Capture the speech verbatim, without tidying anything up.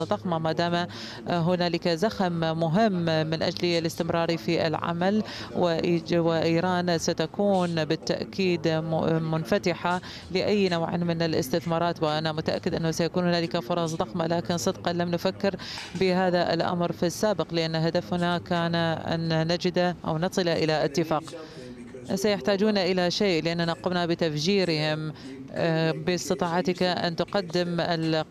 ضخمة ما دام هنالك زخم مهم من أجل الاستمرار في العمل، وإيران ستكون بالتأكيد منفتحة لأي نوع من الاستثمارات، وأنا متأكد أنه سيكون هنالك فرص ضخمة. لكن صدقا لم نفكر بهذا الأمر في السابق، لأن هدفنا كان أن نجد أو نصل إلى اتفاق. سيحتاجون إلى شيء لأننا قمنا بتفجيرهم. باستطاعتك أن تقدم